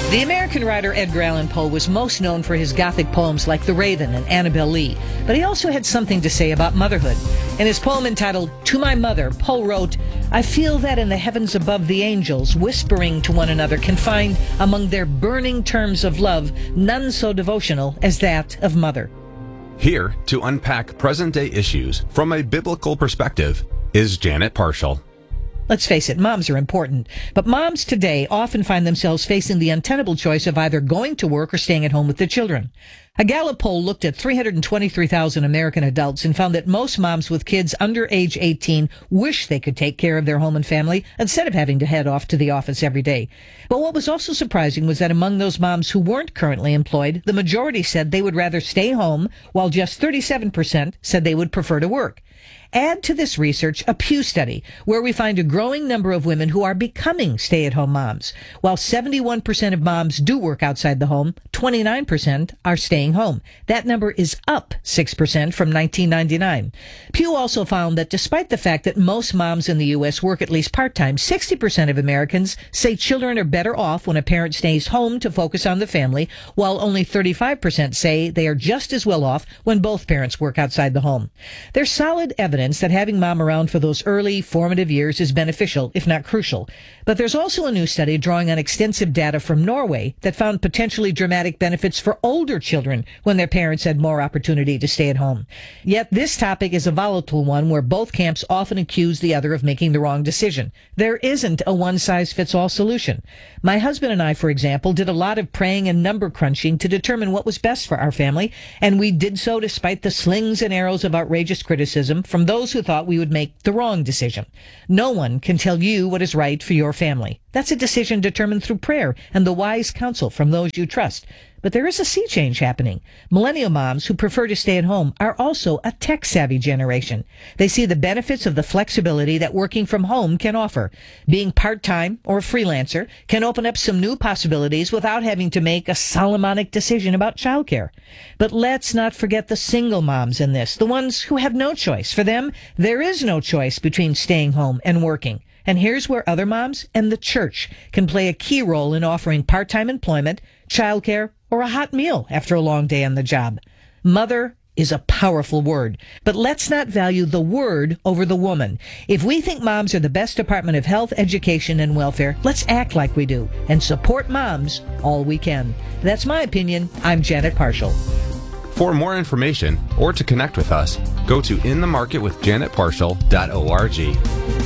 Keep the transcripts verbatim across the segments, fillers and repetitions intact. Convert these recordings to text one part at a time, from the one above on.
The American writer Edgar Allan Poe was most known for his Gothic poems like The Raven and Annabel Lee, but he also had something to say about motherhood. In his poem entitled To My Mother, Poe wrote, "I feel that in the heavens above the angels, whispering to one another, can find among their burning terms of love none so devotional as that of mother." Here to unpack present-day issues from a biblical perspective is Janet Parshall. Let's face it, moms are important, but moms today often find themselves facing the untenable choice of either going to work or staying at home with the children. A Gallup poll looked at three hundred twenty-three thousand American adults and found that most moms with kids under age eighteen wish they could take care of their home and family instead of having to head off to the office every day. But what was also surprising was that among those moms who weren't currently employed, the majority said they would rather stay home, while just thirty-seven percent said they would prefer to work. Add to this research a Pew study, where we find a growing number of women who are becoming stay-at-home moms. While seventy-one percent of moms do work outside the home, twenty-nine percent are staying home. That number is up six percent from nineteen ninety-nine. Pew also found that despite the fact that most moms in the U S work at least part-time, sixty percent of Americans say children are better off when a parent stays home to focus on the family, while only thirty-five percent say they are just as well off when both parents work outside the home. There's solid evidence that having mom around for those early formative years is beneficial, if not crucial. But there's also a new study drawing on extensive data from Norway that found potentially dramatic benefits for older children when their parents had more opportunity to stay at home. Yet this topic is a volatile one where both camps often accuse the other of making the wrong decision. There isn't a one-size-fits-all solution. My husband and I, for example, did a lot of praying and number crunching to determine what was best for our family, and we did so despite the slings and arrows of outrageous criticism from those who thought we would make the wrong decision. No one can tell you what is right for your family. That's a decision determined through prayer and the wise counsel from those you trust. But there is a sea change happening. Millennial moms who prefer to stay at home are also a tech-savvy generation. They see the benefits of the flexibility that working from home can offer. Being part-time or a freelancer can open up some new possibilities without having to make a Solomonic decision about childcare. But let's not forget the single moms in this, the ones who have no choice. For them, there is no choice between staying home and working. And here's where other moms and the church can play a key role in offering part-time employment, childcare, or a hot meal after a long day on the job. Mother is a powerful word, but let's not value the word over the woman. If we think moms are the best Department of Health, Education, and Welfare, let's act like we do and support moms all we can. That's my opinion. I'm Janet Parshall. For more information or to connect with us, go to in the market with janet parshall dot org.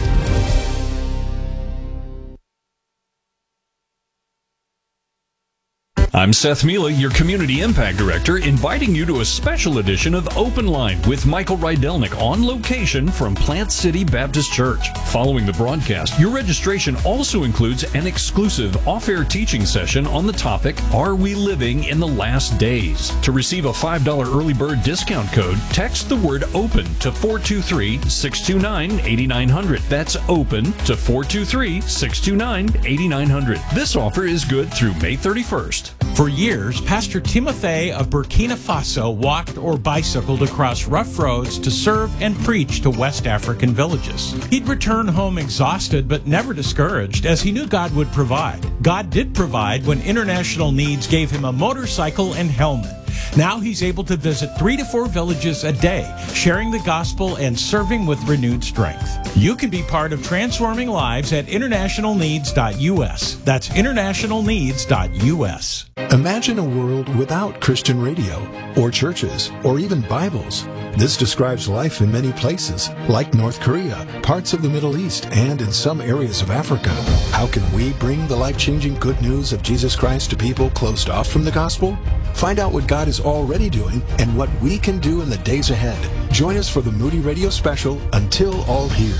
I'm Seth Mila, your Community Impact Director, inviting you to a special edition of Open Line with Michael Rydelnik on location from Plant City Baptist Church. Following the broadcast, your registration also includes an exclusive off-air teaching session on the topic, Are We Living in the Last Days? To receive a five dollars early bird discount code, text the word OPEN to four two three, six two nine, eight nine zero zero. That's OPEN to four two three, six two nine, eight nine zero zero. This offer is good through May thirty-first. For years, Pastor Timothy of Burkina Faso walked or bicycled across rough roads to serve and preach to West African villages. He'd return home exhausted but never discouraged, as he knew God would provide. God did provide when International Needs gave him a motorcycle and helmet. Now he's able to visit three to four villages a day, sharing the gospel and serving with renewed strength. You can be part of transforming lives at international needs dot U S. That's international needs dot U S. Imagine a world without Christian radio, or churches, or even Bibles. This describes life in many places, like North Korea, parts of the Middle East, and in some areas of Africa. How can we bring the life-changing good news of Jesus Christ to people closed off from the gospel? Find out what God is already doing and what we can do in the days ahead. Join us for the Moody Radio special, Until All Here.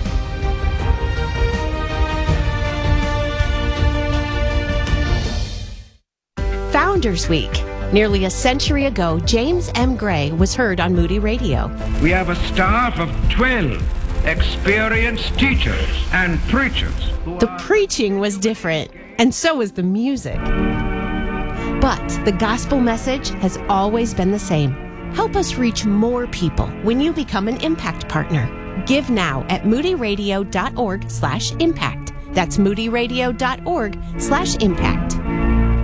Founders Week. Nearly a century ago, James M. Gray was heard on Moody Radio. We have a staff of twelve experienced teachers and preachers. The preaching was different, and so was the music. But the gospel message has always been the same. Help us reach more people when you become an Impact Partner. Give now at moody radio dot org slash impact. That's moody radio dot org slash impact.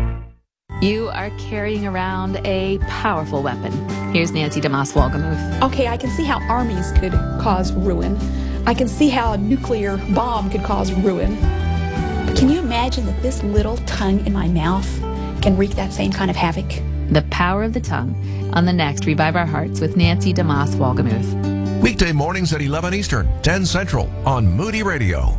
You are carrying around a powerful weapon. Here's Nancy DeMoss Wolgemuth. Okay, I can see how armies could cause ruin. I can see how a nuclear bomb could cause ruin. But can you imagine that this little tongue in my mouth can wreak that same kind of havoc? The Power of the Tongue on the next Revive Our Hearts with Nancy DeMoss Wolgemuth. Weekday mornings at eleven Eastern, ten Central on Moody Radio.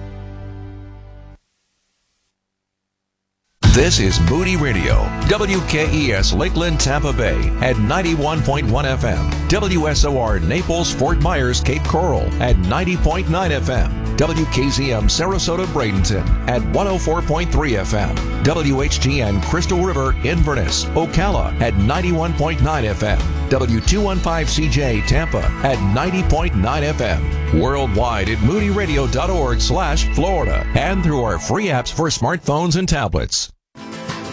This is Moody Radio, W K E S Lakeland, Tampa Bay at ninety-one point one F M, W S O R Naples, Fort Myers, Cape Coral at ninety point nine F M, W K Z M Sarasota, Bradenton at one oh four point three F M, W H G N Crystal River, Inverness, Ocala at ninety-one point nine F M, W two fifteen C J Tampa at ninety point nine F M. Worldwide at moody radio dot org slash Florida and through our free apps for smartphones and tablets.